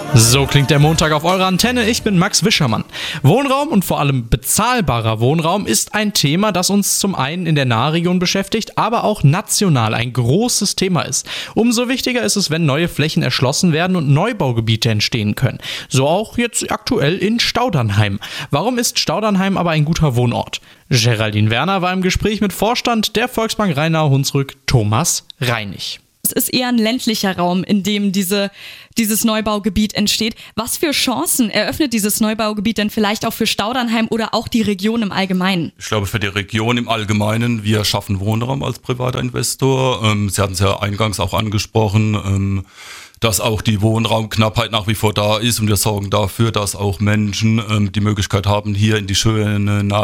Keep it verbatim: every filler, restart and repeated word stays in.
So klingt der Montag auf eurer Antenne. Ich bin Max Wischermann. Wohnraum und vor allem bezahlbarer Wohnraum ist ein Thema, das uns zum einen in der Nahregion beschäftigt, aber auch national ein großes Thema ist. Umso wichtiger ist es, wenn neue Flächen erschlossen werden und Neubaugebiete entstehen können. So auch jetzt aktuell in Staudernheim. Warum ist Staudernheim aber ein guter Wohnort? Geraldine Werner war im Gespräch mit Vorstand der Volksbank Rhein-Nahe-Hunsrück, Thomas Reinig. Es ist eher ein ländlicher Raum, in dem diese, dieses Neubaugebiet entsteht. Was für Chancen eröffnet dieses Neubaugebiet denn vielleicht auch für Staudernheim oder auch die Region im Allgemeinen? Ich glaube, für die Region im Allgemeinen, wir schaffen Wohnraum als privater Investor. Ähm, Sie hatten es ja eingangs auch angesprochen, ähm, dass auch die Wohnraumknappheit nach wie vor da ist und wir sorgen dafür, dass auch Menschen ähm, die Möglichkeit haben, hier in die schöne